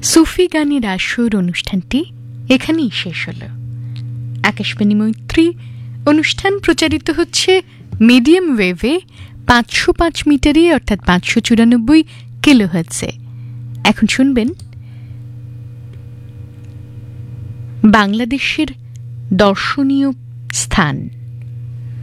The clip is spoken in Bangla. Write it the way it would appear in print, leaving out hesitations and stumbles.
সুফি গানের আসর অনুষ্ঠানটি এখানেই শেষ হলো। আকাশবাণী মৈত্রী অনুষ্ঠান প্রচারিত হচ্ছে মিডিয়াম ওয়েভে 505 মিটারে অর্থাৎ 594 কিলোহার্টজে। এখন শুনবেন বাংলাদেশের দর্শনীয় স্থান।